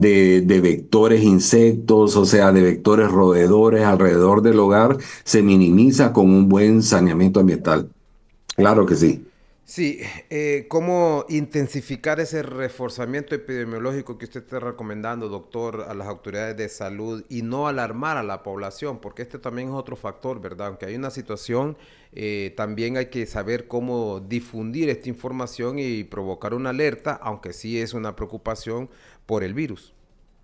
de vectores insectos, o sea, de vectores roedores alrededor del hogar, se minimiza con un buen saneamiento ambiental. Claro que sí. Sí, ¿cómo intensificar ese reforzamiento epidemiológico que usted está recomendando, doctor, a las autoridades de salud y no alarmar a la población? Porque este también es otro factor, ¿verdad? Aunque hay una situación, también hay que saber cómo difundir esta información y provocar una alerta, aunque sí es una preocupación por el virus.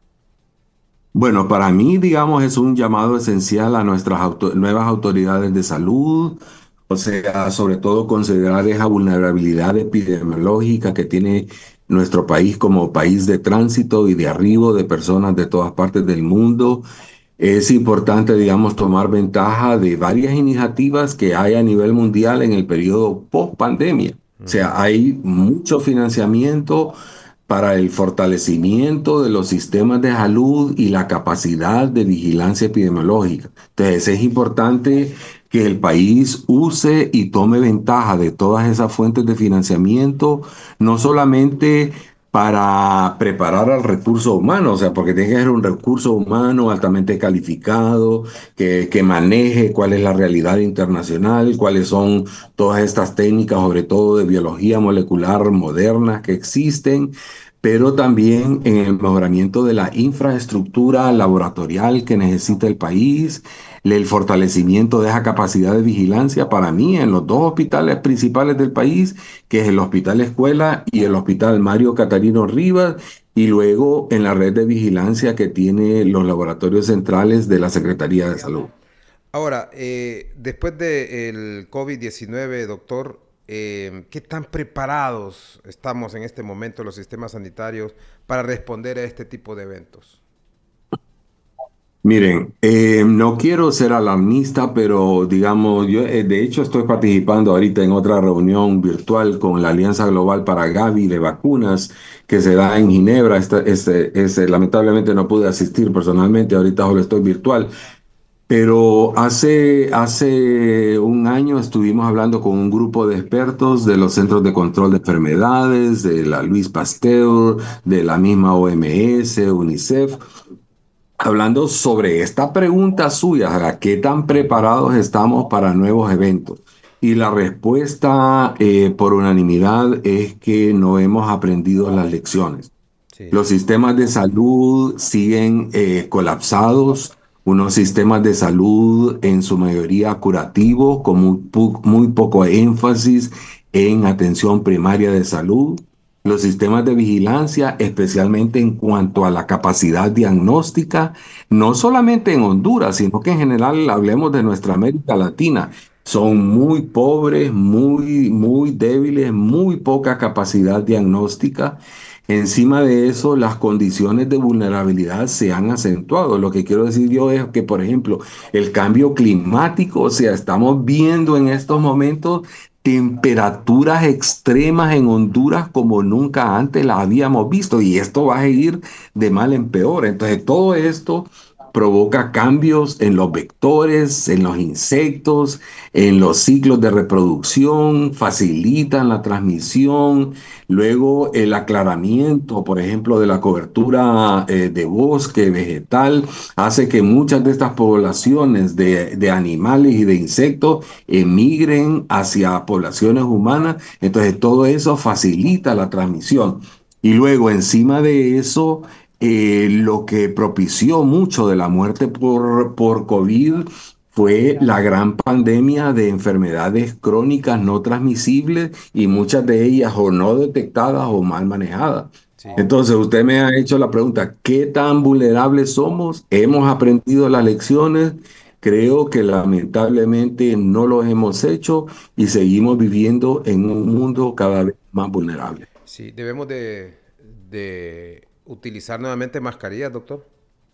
Bueno, para mí, digamos, es un llamado esencial a nuestras nuevas autoridades de salud, o sea, sobre todo considerar esa vulnerabilidad epidemiológica que tiene nuestro país como país de tránsito y de arribo de personas de todas partes del mundo. Es importante, digamos, tomar ventaja de varias iniciativas que hay a nivel mundial en el periodo post pandemia. O sea, hay mucho financiamiento para el fortalecimiento de los sistemas de salud y la capacidad de vigilancia epidemiológica. Entonces, es importante que el país use y tome ventaja de todas esas fuentes de financiamiento, no solamente para preparar al recurso humano, o sea, porque tiene que ser un recurso humano altamente calificado, que maneje cuál es la realidad internacional, cuáles son todas estas técnicas, sobre todo de biología molecular modernas que existen, pero también en el mejoramiento de la infraestructura laboratorial que necesita el país, el fortalecimiento de esa capacidad de vigilancia para mí en los dos hospitales principales del país, que es el Hospital Escuela y el Hospital Mario Catarino Rivas, y luego en la red de vigilancia que tiene los laboratorios centrales de la Secretaría de Salud. Ahora, después del COVID-19, doctor, ¿qué tan preparados estamos en este momento los sistemas sanitarios para responder a este tipo de eventos? Miren, no quiero ser alarmista, pero digamos, yo de hecho estoy participando ahorita en otra reunión virtual con la Alianza Global para Gavi de vacunas que se da en Ginebra. Lamentablemente no pude asistir personalmente, ahorita solo estoy virtual, pero hace un año estuvimos hablando con un grupo de expertos de los Centros de Control de Enfermedades, de la Luis Pasteur, de la misma OMS, UNICEF, hablando sobre esta pregunta suya, ¿a qué tan preparados estamos para nuevos eventos? Y la respuesta por unanimidad es que no hemos aprendido las lecciones. Sí. Los sistemas de salud siguen colapsados, unos sistemas de salud en su mayoría curativos, con muy poco énfasis en atención primaria de salud. Los sistemas de vigilancia, especialmente en cuanto a la capacidad diagnóstica, no solamente en Honduras, sino que en general hablemos de nuestra América Latina, son muy pobres, muy débiles, muy poca capacidad diagnóstica. Encima de eso, las condiciones de vulnerabilidad se han acentuado. Lo que quiero decir yo es que, por ejemplo, el cambio climático, o sea, estamos viendo en estos momentos temperaturas extremas en Honduras como nunca antes las habíamos visto y esto va a seguir de mal en peor. Entonces, todo esto provoca cambios en los vectores, en los insectos, en los ciclos de reproducción, facilitan la transmisión. Luego, el aclaramiento, por ejemplo, de la cobertura de bosque vegetal, hace que muchas de estas poblaciones de animales y de insectos emigren hacia poblaciones humanas. Entonces, todo eso facilita la transmisión. Y luego, encima de eso, lo que propició mucho de la muerte por COVID fue la gran pandemia de enfermedades crónicas no transmisibles y muchas de ellas o no detectadas o mal manejadas. Sí. Entonces, usted me ha hecho la pregunta, ¿qué tan vulnerables somos? ¿Hemos aprendido las lecciones? Creo que lamentablemente no lo hemos hecho y seguimos viviendo en un mundo cada vez más vulnerable. Sí, debemos de utilizar nuevamente mascarillas, doctor.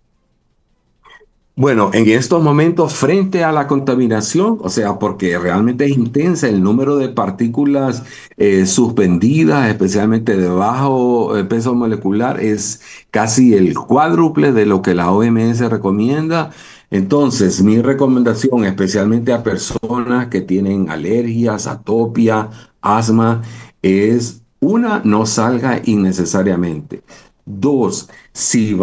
Bueno, en estos momentos, frente a la contaminación, o sea, porque realmente es intensa el número de partículas suspendidas, especialmente de bajo peso molecular, es casi el cuádruple de lo que la OMS recomienda. Entonces, mi recomendación, especialmente a personas que tienen alergias, atopia, asma, es una, no salga innecesariamente. Dos, si